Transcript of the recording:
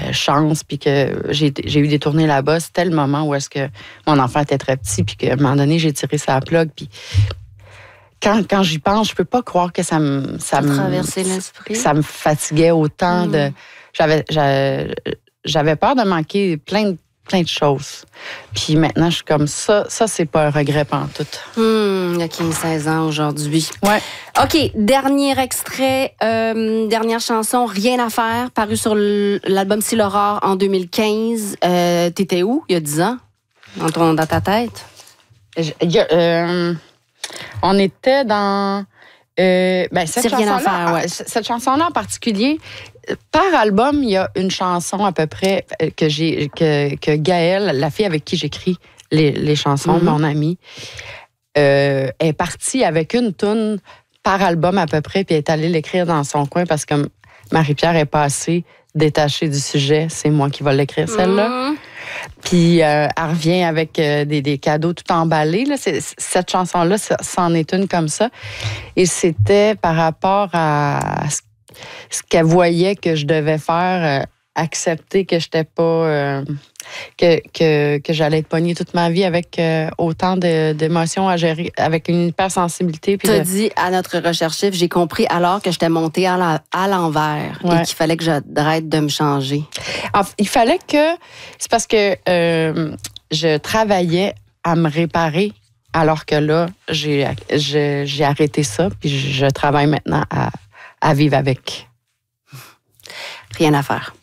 chance, puis que j'ai eu des tournées là-bas. C'était le moment où est-ce que mon enfant était très petit, puis qu'à un moment donné, j'ai tiré sa plug, puis quand j'y pense, je peux pas croire que ça me traversait l'esprit. Ça me fatiguait autant de... J'avais peur de manquer plein de choses. Puis maintenant, je suis comme ça. Ça, c'est pas un regret pantoute. Il y a 15-16 ans aujourd'hui. Ouais. OK, dernier extrait, dernière chanson, Rien à faire, paru sur l'album Si l'Aurore en 2015. T'étais où il y a 10 ans, dans ta tête? On était dans... cette Rien à faire, ouais. Cette chanson-là en particulier, par album, il y a une chanson à peu près que Gaëlle, la fille avec qui j'écris les chansons, mon amie, est partie avec une toune par album à peu près, puis est allée l'écrire dans son coin parce que Marie-Pierre est pas assez détachée du sujet. C'est moi qui vais l'écrire, celle-là. Puis elle revient avec des cadeaux tout emballés. Là. Cette chanson-là, c'en est une comme ça. Et c'était par rapport à ce qu'elle voyait que je devais faire, accepter que j'étais pas... que j'allais être pognée toute ma vie avec autant d'émotions à gérer, avec une hypersensibilité. Tu as dit à notre recherchif, j'ai compris alors que j'étais montée à l'envers et qu'il fallait que j'arrête de me changer. Il fallait que... C'est parce que je travaillais à me réparer alors que là, j'ai arrêté ça puis je travaille maintenant à vivre avec. Rien à faire.